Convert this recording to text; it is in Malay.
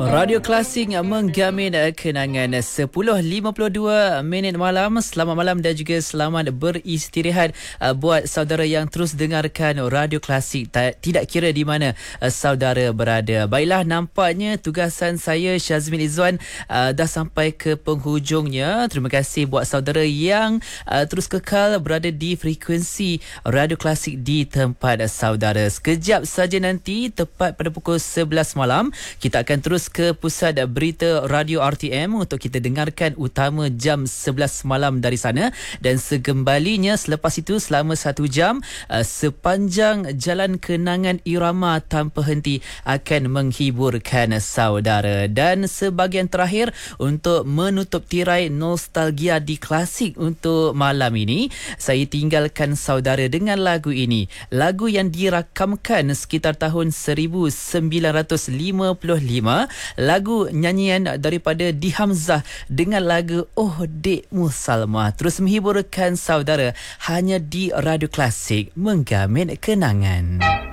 Radio Klasik menggamin kenangan 10.52 minit malam. Selamat malam dan juga selamat beristirahat buat saudara yang terus dengarkan Radio Klasik, tidak kira di mana saudara berada. Baiklah, nampaknya tugasan saya Syazmin Izzuan dah sampai ke penghujungnya. Terima kasih buat saudara yang terus kekal berada di frekuensi Radio Klasik di tempat saudara. Sekejap saja nanti, tepat pada pukul 11 malam, kita akan terus ke pusat berita Radio RTM untuk kita dengarkan utama jam 11 malam dari sana, dan segembalinya selepas itu selama 1 jam sepanjang jalan kenangan irama tanpa henti akan menghiburkan saudara. Dan sebahagian terakhir untuk menutup tirai nostalgia di Klasik untuk malam ini, saya tinggalkan saudara dengan lagu ini, lagu yang dirakamkan sekitar tahun 1955, lagu nyanyian daripada Di Hamzah dengan lagu Oh Dekmu Salma, terus menghiburkan saudara hanya di Radio Klasik, menggamin kenangan.